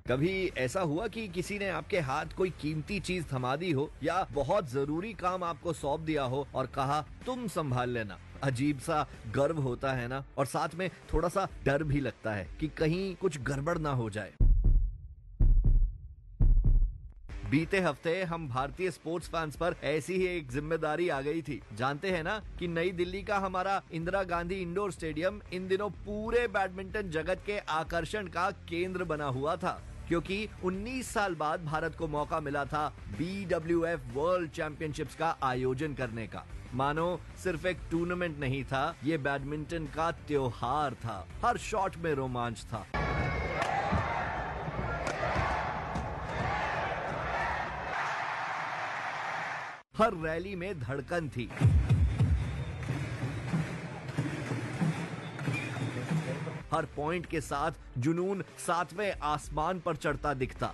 कभी ऐसा हुआ कि किसी ने आपके हाथ कोई कीमती चीज थमा दी हो या बहुत जरूरी काम आपको सौंप दिया हो और कहा तुम संभाल लेना। अजीब सा गर्व होता है ना, और साथ में थोड़ा सा डर भी लगता है कि कहीं कुछ गड़बड़ ना हो जाए। बीते हफ्ते हम भारतीय स्पोर्ट्स फैंस पर ऐसी ही एक जिम्मेदारी आ गई थी। जानते हैं ना कि नई दिल्ली का हमारा इंदिरा गांधी इंडोर स्टेडियम इन दिनों पूरे बैडमिंटन जगत के आकर्षण का केंद्र बना हुआ था, क्योंकि 19 साल बाद भारत को मौका मिला था BWF वर्ल्ड चैंपियनशिप्स का आयोजन करने का। मानो सिर्फ एक टूर्नामेंट नहीं था, ये बैडमिंटन का त्योहार था। हर शॉट में रोमांच था। हर रैली में धड़कन थी। हर पॉइंट के साथ जुनून 7वें आसमान पर चढ़ता दिखता।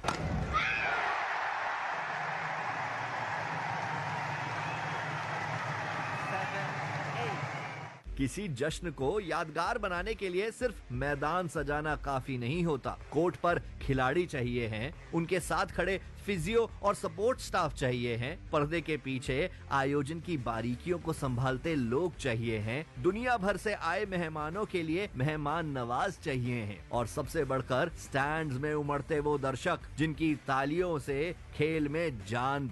किसी जश्न को यादगार बनाने के लिए सिर्फ मैदान सजाना काफी नहीं होता। कोर्ट पर खिलाड़ी चाहिए हैं, उनके साथ खड़े फिजियो और सपोर्ट स्टाफ चाहिए हैं, पर्दे के पीछे आयोजन की बारीकियों को संभालते लोग चाहिए हैं, दुनिया भर से आए मेहमानों के लिए मेहमान नवाज चाहिए हैं, और सबसे बढ़कर स्टैंड्स में उमड़ते वो दर्शक जिनकी तालियों से खेल में जान